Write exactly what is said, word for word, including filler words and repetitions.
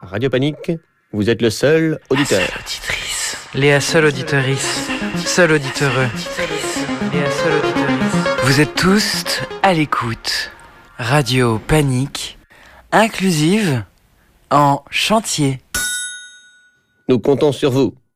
Radio Panique, vous êtes le seul auditeur. Seule auditrice. Léa, seule auditorice. Seul auditoreux. Léa, seule auditorice. Vous êtes tous à l'écoute. Radio Panique, inclusive en chantier. Nous comptons sur vous.